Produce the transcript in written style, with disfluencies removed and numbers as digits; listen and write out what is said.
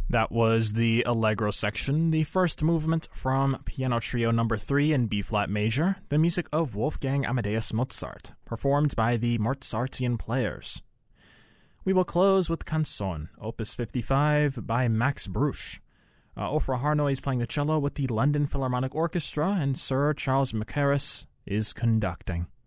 That was the Allegro section, the first movement from Piano Trio No. 3 in B-flat major, the music of Wolfgang Amadeus Mozart, performed by the Mozartian Players. We will close with Canzone, Opus 55 by Max Bruch. Ofra Harnoy is playing the cello with the London Philharmonic Orchestra, and Sir Charles Mackerras is conducting.